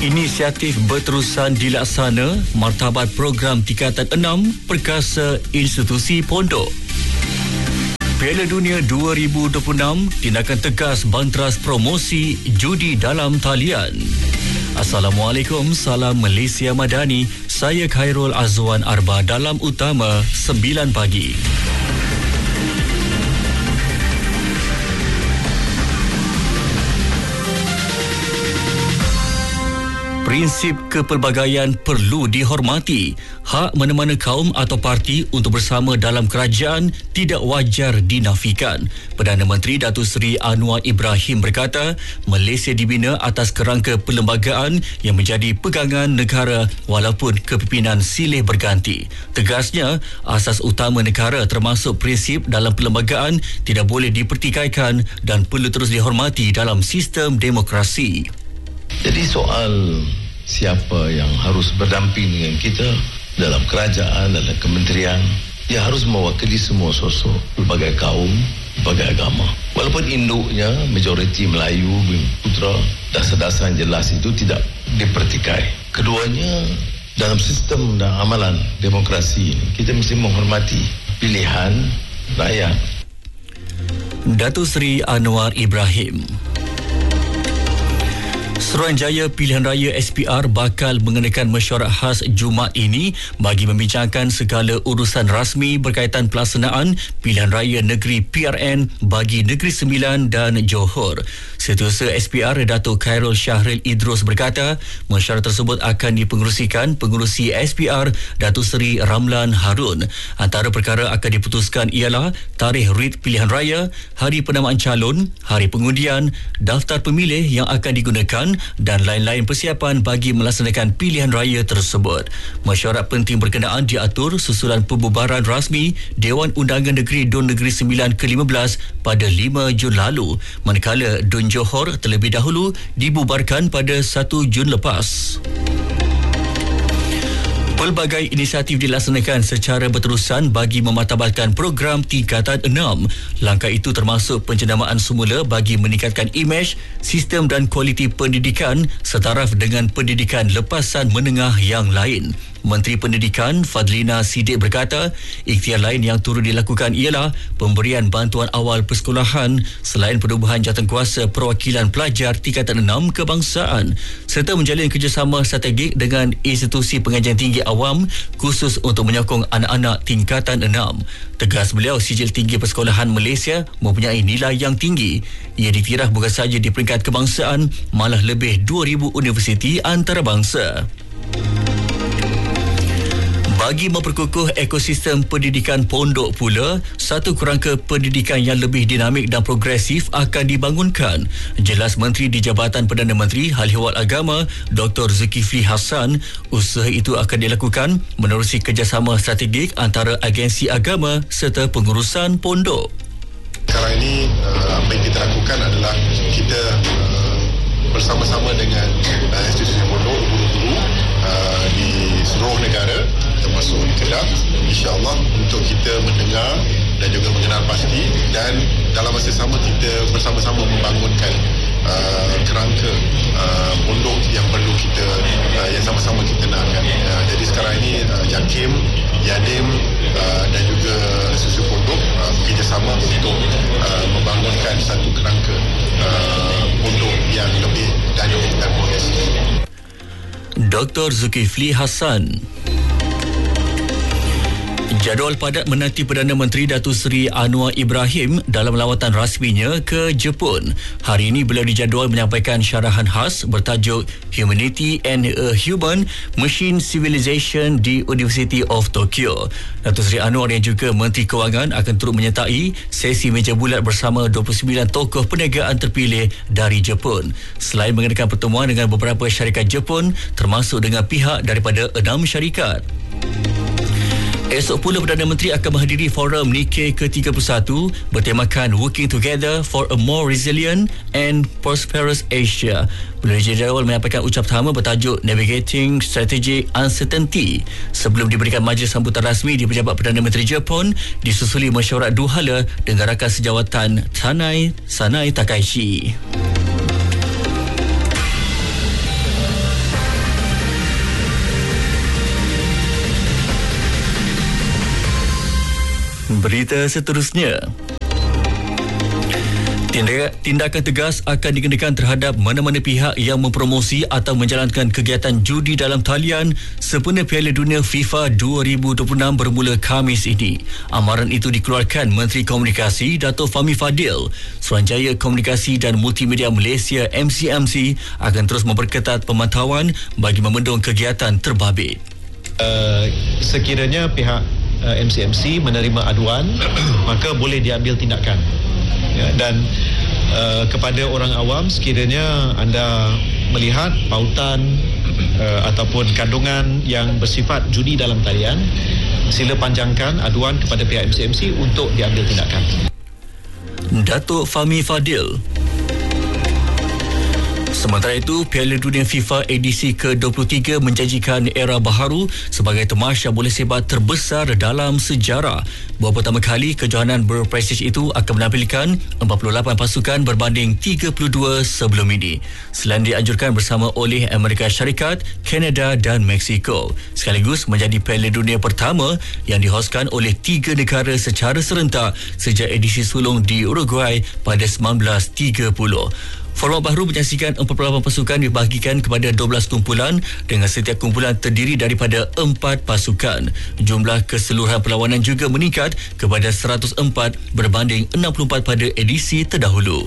Inisiatif berterusan dilaksana martabat program tingkatan 6 perkasa institusi pondok. Piala Dunia 2026 tindakan tegas banteras promosi judi dalam talian. Assalamualaikum, salam Malaysia Madani. Saya Khairul Azwan Arba dalam utama 9 pagi. Prinsip kepelbagaian perlu dihormati. Hak mana-mana kaum atau parti untuk bersama dalam kerajaan tidak wajar dinafikan. Perdana Menteri Datuk Seri Anwar Ibrahim berkata, Malaysia dibina atas kerangka perlembagaan yang menjadi pegangan negara walaupun kepimpinan silih berganti. Tegasnya, asas utama negara termasuk prinsip dalam perlembagaan tidak boleh dipertikaikan dan perlu terus dihormati dalam sistem demokrasi. Jadi soal siapa yang harus berdamping dengan kita dalam kerajaan, dalam kementerian, dia harus mewakili semua sosok, pelbagai kaum, pelbagai agama. Walaupun induknya majoriti Melayu, Bumi Putra, dasar-dasar yang jelas itu tidak dipertikai. Keduanya dalam sistem dan amalan demokrasi ini, kita mesti menghormati pilihan rakyat. Datuk Seri Anwar Ibrahim. Suruhanjaya Pilihan Raya SPR bakal mengenakan mesyuarat khas Jumaat ini bagi membincangkan segala urusan rasmi berkaitan pelaksanaan Pilihan Raya Negeri PRN bagi Negeri Sembilan dan Johor. Setiausaha SPR Datuk Khairul Syahril Idrus berkata, mesyuarat tersebut akan dipengerusikan pengerusi SPR Datuk Seri Ramlan Harun. Antara perkara akan diputuskan ialah tarikh rit pilihan raya, hari penamaan calon, hari pengundian, daftar pemilih yang akan digunakan dan lain-lain persiapan bagi melaksanakan pilihan raya tersebut. Mesyuarat penting berkenaan diatur susulan pembubaran rasmi Dewan Undangan Negeri Dun Negeri Sembilan ke-15 pada 5 Jun lalu, manakala Dun Johor terlebih dahulu dibubarkan pada 1 Jun lepas. Pelbagai inisiatif dilaksanakan secara berterusan bagi memartabatkan program tingkatan 6. Langkah itu termasuk penjendamaan semula bagi meningkatkan imej, sistem dan kualiti pendidikan setaraf dengan pendidikan lepasan menengah yang lain. Menteri Pendidikan Fadlina Siddiq berkata, ikhtiar lain yang turut dilakukan ialah pemberian bantuan awal persekolahan selain penubuhan jawatankuasa perwakilan pelajar tingkatan 6 kebangsaan serta menjalin kerjasama strategik dengan institusi pengajian tinggi awam khusus untuk menyokong anak-anak tingkatan 6. Tegas beliau, sijil tinggi persekolahan Malaysia mempunyai nilai yang tinggi. Ia diktiraf bukan sahaja di peringkat kebangsaan, malah lebih 2,000 universiti antarabangsa. Bagi memperkukuh ekosistem pendidikan pondok pula, satu kerangka pendidikan yang lebih dinamik dan progresif akan dibangunkan. Jelas Menteri di Jabatan Perdana Menteri Hal Ehwal Agama Dr. Zulkifli Hassan. Usaha itu akan dilakukan menerusi kerjasama strategik antara agensi agama serta pengurusan pondok. Sekarang ini apa yang kita lakukan adalah kita bersama-sama dengan institusi pondok, guru-guru di seluruh negara termasuk di Kedah, insya-Allah untuk kita mendengar dan juga mengenal pasti, dan dalam masa sama kita bersama-sama membangunkan kerangka pondok yang perlu kita yang sama-sama kita nakkan. Jadi sekarang ini JAKIM, YADIM dan juga institusi pondok bekerjasama untuk membangunkan satu kerangka pondok yang lebih dinamis dan progresif. Dr. Zulkifli Hassan. Jadual padat menanti Perdana Menteri Datuk Seri Anwar Ibrahim dalam lawatan rasminya ke Jepun. Hari ini beliau dijadual menyampaikan syarahan khas bertajuk Humanity and a Human Machine Civilization di University of Tokyo. Datuk Seri Anwar yang juga Menteri Kewangan akan turut menyertai sesi meja bulat bersama 29 tokoh perniagaan terpilih dari Jepun. Selain mengadakan pertemuan dengan beberapa syarikat Jepun termasuk dengan pihak daripada 6 syarikat. Esok pula Perdana Menteri akan menghadiri forum Nikkei ke-31 bertemakan Working Together for a More Resilient and Prosperous Asia. Beliau dijadual menyampaikan ucap pertama bertajuk Navigating Strategic Uncertainty sebelum diberikan majlis sambutan rasmi di pejabat Perdana Menteri Jepun, disusuli mesyuarat dua hala dengan rakan sejawatan Sanai Takaichi. Berita seterusnya. Tindakan tegas akan dikenakan terhadap mana-mana pihak yang mempromosi atau menjalankan kegiatan judi dalam talian sempena Piala Dunia FIFA 2026 bermula Khamis ini. Amaran itu dikeluarkan Menteri Komunikasi Dato' Fahmi Fadil. Suruhanjaya Komunikasi dan Multimedia Malaysia MCMC akan terus memperketat pemantauan bagi membendung kegiatan terbabit. Sekiranya pihak MCMC menerima aduan, maka boleh diambil tindakan. Dan kepada orang awam, sekiranya anda melihat pautan ataupun kandungan yang bersifat judi dalam talian, sila panjangkan aduan kepada pihak MCMC untuk diambil tindakan. Datuk Fahmi Fadil. Sementara itu, Piala Dunia FIFA edisi ke-23 menjanjikan era baharu sebagai tamasya bola sepak terbesar dalam sejarah. Buat pertama kali, kejohanan berprestij itu akan menampilkan 48 pasukan berbanding 32 sebelum ini. Selain dianjurkan bersama oleh Amerika Syarikat, Kanada dan Mexico. Sekaligus menjadi Piala Dunia pertama yang dihoskan oleh 3 negara secara serentak sejak edisi sulung di Uruguay pada 1930. Format baru menyaksikan 48 pasukan dibahagikan kepada 12 kumpulan dengan setiap kumpulan terdiri daripada 4 pasukan. Jumlah keseluruhan perlawanan juga meningkat kepada 104 berbanding 64 pada edisi terdahulu.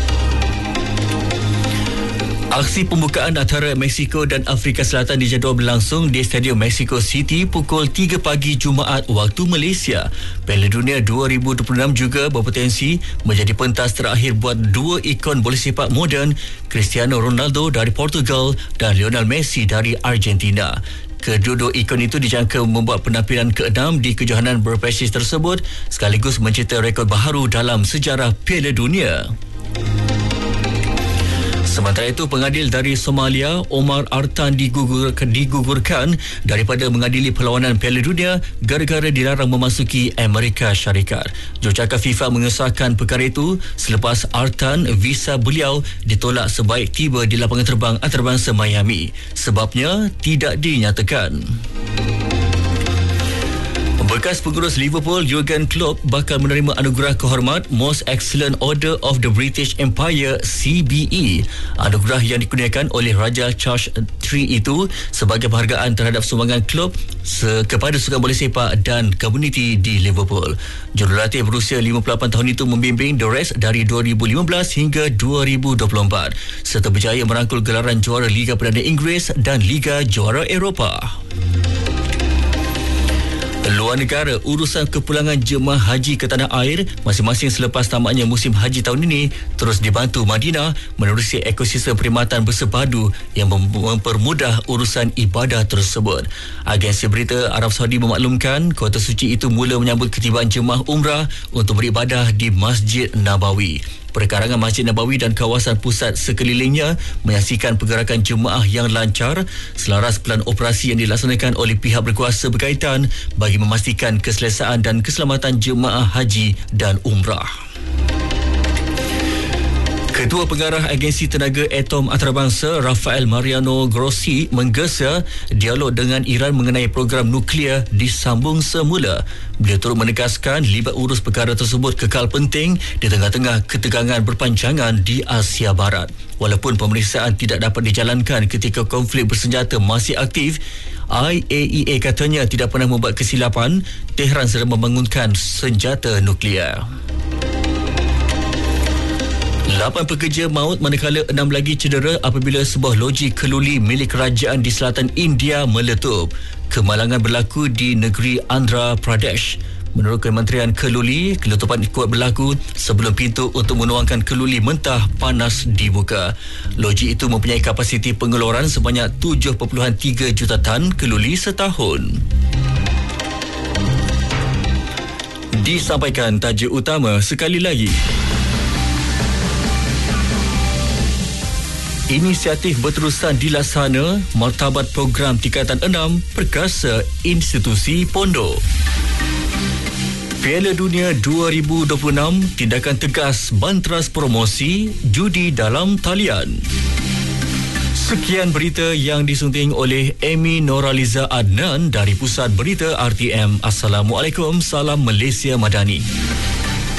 Aksi pembukaan antara Mexico dan Afrika Selatan dijadual berlangsung di Stadium Mexico City pukul 3 pagi Jumaat waktu Malaysia. Piala Dunia 2026 juga berpotensi menjadi pentas terakhir buat dua ikon bola sepak moden, Cristiano Ronaldo dari Portugal dan Lionel Messi dari Argentina. Kedua-dua ikon itu dijangka membuat penampilan ke-6 di kejohanan berprestij tersebut sekaligus mencipta rekod baharu dalam sejarah Piala Dunia. Sementara itu, pengadil dari Somalia, Omar Artan digugurkan daripada mengadili perlawanan Piala Dunia gara-gara dilarang memasuki Amerika Syarikat. Jurucakap FIFA mengesahkan perkara itu selepas Artan visa beliau ditolak sebaik tiba di lapangan terbang antarabangsa Miami. Sebabnya tidak dinyatakan. Bekas pengurus Liverpool Jurgen Klopp bakal menerima anugerah kehormat Most Excellent Order of the British Empire CBE. Anugerah yang dikurniakan oleh Raja Charles III itu sebagai penghargaan terhadap sumbangan Klopp kepada sukan bola sepak dan komuniti di Liverpool. Jurulatih berusia 58 tahun itu membimbing The Reds dari 2015 hingga 2024 serta berjaya merangkul gelaran juara Liga Perdana Inggeris dan Liga Juara Eropah. Luar negara, urusan kepulangan jemaah haji ke tanah air masing-masing selepas tamatnya musim haji tahun ini terus dibantu Madinah menerusi ekosistem perkhidmatan bersepadu yang mempermudah urusan ibadah tersebut. Agensi berita Arab Saudi memaklumkan kota suci itu mula menyambut ketibaan jemaah umrah untuk beribadah di Masjid Nabawi. Perkarangan Masjid Nabawi dan kawasan pusat sekelilingnya menyaksikan pergerakan jemaah yang lancar selaras pelan operasi yang dilaksanakan oleh pihak berkuasa berkaitan bagi memastikan keselesaan dan keselamatan jemaah haji dan umrah. Ketua Pengarah Agensi Tenaga Atom Antarabangsa Rafael Mariano Grossi menggesa dialog dengan Iran mengenai program nuklear disambung semula. Beliau turut menegaskan libat urus perkara tersebut kekal penting di tengah-tengah ketegangan berpanjangan di Asia Barat. Walaupun pemeriksaan tidak dapat dijalankan ketika konflik bersenjata masih aktif, IAEA katanya tidak pernah membuat kesilapan Tehran sedang membangunkan senjata nuklear. 8 pekerja maut manakala 6 lagi cedera apabila sebuah loji keluli milik kerajaan di selatan India meletup. Kemalangan berlaku di negeri Andhra Pradesh. Menurut Kementerian Keluli, keletupan kuat berlaku sebelum pintu untuk menuangkan keluli mentah panas dibuka. Loji itu mempunyai kapasiti pengeluaran sebanyak 7.3 juta tan keluli setahun. Disampaikan tajuk utama sekali lagi. Inisiatif berterusan dilaksana Martabat Program Tingkatan 6 Perkasa Institusi Pondok. Piala Dunia 2026 tindakan tegas bantras promosi judi dalam talian. Sekian berita yang disunting oleh Amy Noraliza Adnan dari Pusat Berita RTM. Assalamualaikum, salam Malaysia Madani.